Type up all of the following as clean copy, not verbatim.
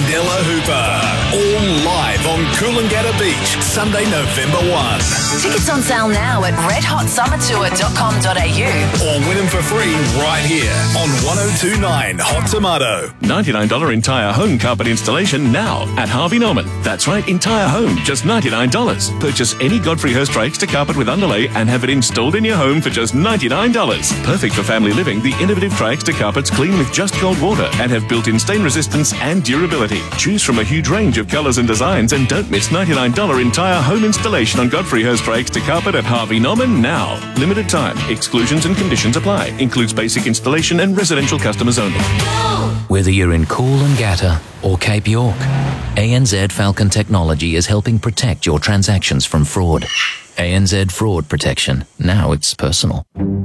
Della Hooper. All live on Coolangatta Beach, Sunday, November 1. Tickets on sale now at redhotsummertour.com.au. Or win them for free right here on 102.9 Hot Tomato. $99 entire home carpet installation now at Harvey Norman. That's right, entire home, just $99. Purchase any Godfrey Hirst Extra carpet with underlay and have it installed in your home for just $99. Perfect for family living, the innovative Tri-Extra carpets clean with just cold water and have built-in stain resistance and durability. Choose from a huge range of colours and designs and don't miss $99 entire home installation on Godfrey Hirst Tri-Extra carpet at Harvey Norman now. Limited time. Exclusions and conditions apply. Includes basic installation and residential customers only. Whether you're in Coolangatta or Cape York, ANZ Falcon Technology is helping protect your transactions from fraud. ANZ Fraud Protection. Now it's personal.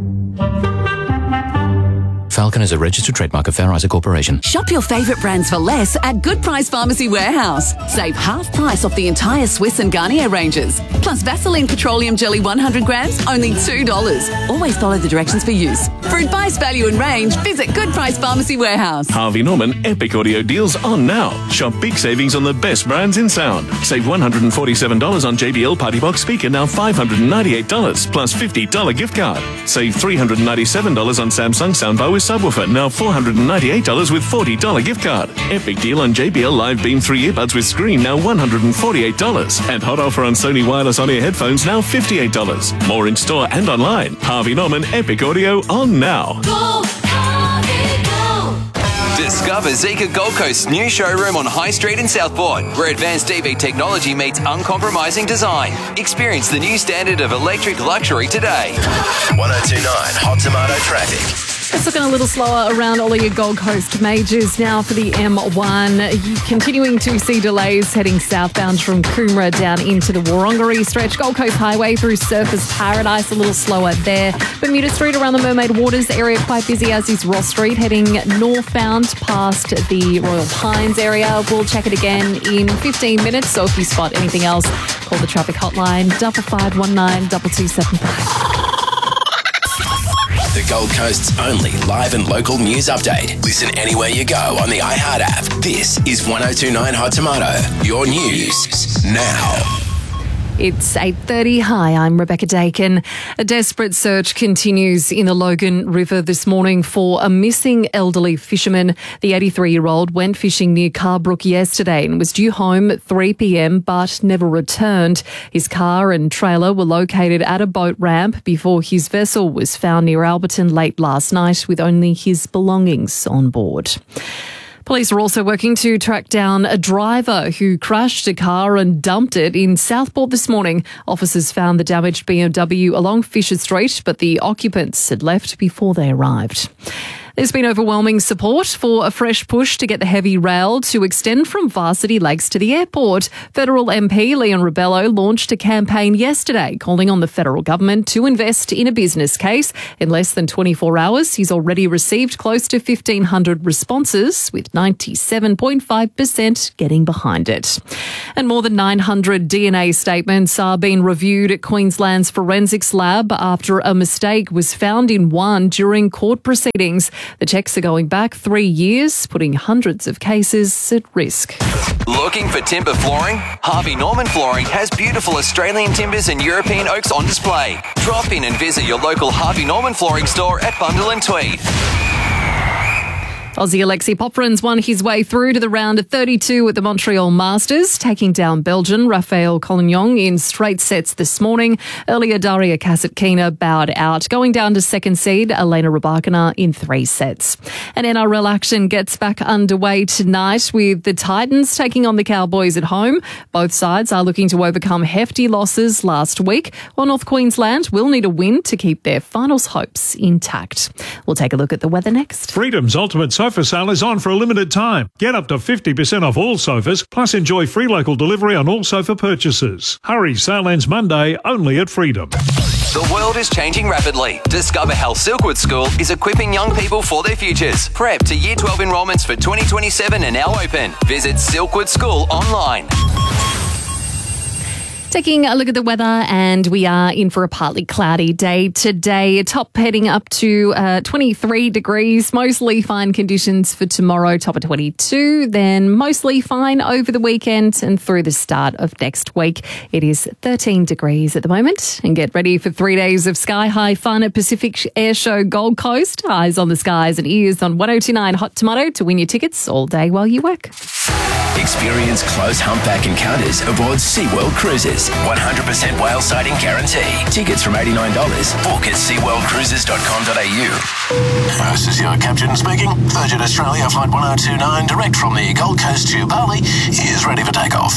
Falcon is a registered trademark of Fair Isaac Corporation. Shop your favourite brands for less at Good Price Pharmacy Warehouse. Save half price off the entire Swiss and Garnier ranges. Plus Vaseline Petroleum Jelly 100 grams, only $2. Always follow the directions for use. For advice, value and range, visit Good Price Pharmacy Warehouse. Harvey Norman Epic Audio deals on now. Shop big savings on the best brands in sound. Save $147 on JBL Party Box speaker, now $598 plus $50 gift card. Save $397 on Samsung soundbar with subwoofer, now $498 with $40 gift card. Epic deal on JBL Live Beam 3 earbuds with screen, now $148. And hot offer on Sony wireless on-ear headphones, now $58. More in store and online. Harvey Norman Epic Audio on now. Go, Harvey, go. Discover Zika Gold Coast's new showroom on High Street in Southport, where advanced EV technology meets uncompromising design. Experience the new standard of electric luxury today. 102.9 Hot Tomato traffic. It's looking a little slower around all of your Gold Coast majors now for the M1. You're continuing to see delays heading southbound from Coomera down into the Wurrunggeri stretch. Gold Coast Highway through Surfers Paradise, a little slower there. Bermuda Street around the Mermaid Waters area quite busy, as is Ross Street heading northbound past the Royal Pines area. We'll check it again in 15 minutes, so if you spot anything else, call the traffic hotline 5519 2275. The Gold Coast's only live and local news update. Listen anywhere you go on the iHeart app. This is 102.9 Hot Tomato. Your news now. It's 8:30. Hi, I'm Rebecca Dakin. A desperate search continues in the Logan River this morning for a missing elderly fisherman. The 83-year-old went fishing near Carbrook yesterday and was due home at 3 p.m. but never returned. His car and trailer were located at a boat ramp before his vessel was found near Alberton late last night with only his belongings on board. Police are also working to track down a driver who crashed a car and dumped it in Southport this morning. Officers found the damaged BMW along Fisher Street, but the occupants had left before they arrived. There's been overwhelming support for a fresh push to get the heavy rail to extend from Varsity Lakes to the airport. Federal MP Leon Rebello launched a campaign yesterday calling on the federal government to invest in a business case. In less than 24 hours, he's already received close to 1,500 responses, with 97.5% getting behind it. And more than 900 DNA statements are being reviewed at Queensland's Forensics Lab after a mistake was found in one during court proceedings. The checks are going back 3 years, putting hundreds of cases at risk. Looking for timber flooring? Harvey Norman Flooring has beautiful Australian timbers and European oaks on display. Drop in and visit your local Harvey Norman Flooring store at Bundle and Tweed. Aussie Alexei Poprin's won his way through to the round of 32 at the Montreal Masters, taking down Belgian Rafael Collignon in straight sets this morning. Earlier, Daria Kasatkina bowed out, going down to second seed Elena Rybakina in 3 sets. And NRL action gets back underway tonight with the Titans taking on the Cowboys at home. Both sides are looking to overcome hefty losses last week, while North Queensland will need a win to keep their finals hopes intact. We'll take a look at the weather next. Freedom's ultimate sofa sale is on for a limited time. Get up to 50% off all sofas, plus enjoy free local delivery on all sofa purchases. Hurry, sale ends Monday, only at Freedom. The world is changing rapidly. Discover how Silkwood School is equipping young people for their futures. Prep to Year 12 enrolments for 2027 are now open. Visit Silkwood School online. Taking a look at the weather, and we are in for a partly cloudy day today. Top heading up to 23 degrees. Mostly fine conditions for tomorrow, top of 22. Then mostly fine over the weekend and through the start of next week. It is 13 degrees at the moment. And get ready for 3 days of sky-high fun at Pacific Air Show Gold Coast. Eyes on the skies and ears on 1029 Hot Tomato to win your tickets all day while you work. Experience close humpback encounters aboard SeaWorld Cruises. 100% whale sighting guarantee. Tickets from $89. Book at seaworldcruises.com.au. This is your captain speaking. Virgin Australia Flight 1029, direct from the Gold Coast to Bali, is ready for takeoff.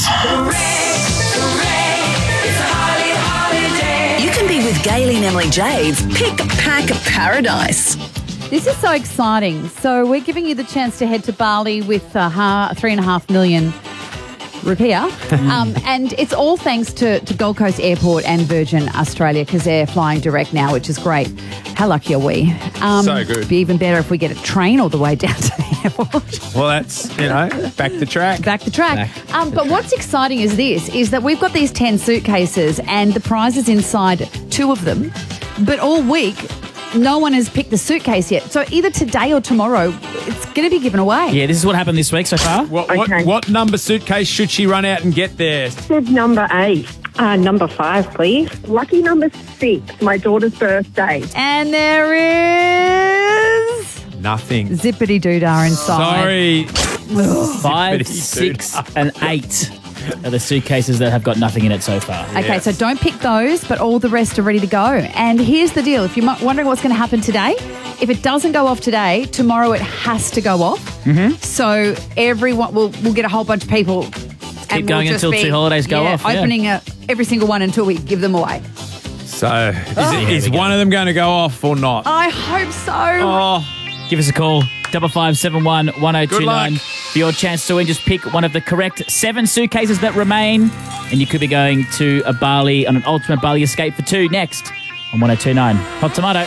You can be with Gaylene and Emily Jade's Pick Pack Paradise. This is so exciting. So we're giving you the chance to head to Bali with 3.5 million rupiah. And it's all thanks to Gold Coast Airport and Virgin Australia, because they're flying direct now, which is great. How lucky are we? So good. It'd be even better if we get a train all the way down to the airport. Well, that's, back the track. Back the track. But what's exciting is that we've got these 10 suitcases and the prize is inside 2 of them. But all week, no one has picked the suitcase yet. So either today or tomorrow, it's going to be given away. Yeah, this is what happened this week so far. What number suitcase should she run out and get there? Said number 8. Number 5, please. Lucky number 6, my daughter's birthday. And there is Nothing. zippity doodah inside. Sorry. 5, 6, and 8 are the suitcases that have got nothing in it so far. Okay, so don't pick those, but all the rest are ready to go. And here's the deal. If you're wondering what's going to happen today, if it doesn't go off today, tomorrow it has to go off. Mm-hmm. So everyone, we'll get a whole bunch of people. Keep going until 2 holidays go off. Opening every single one until we give them away. So is one of them going to go off or not? I hope so. Oh. Give us a call, 5571 1029 Good luck. for your chance to win. Just pick one of the correct 7 suitcases that remain, and you could be going to a Bali on an ultimate Bali escape for 2 next on 1029 Hot Tomato.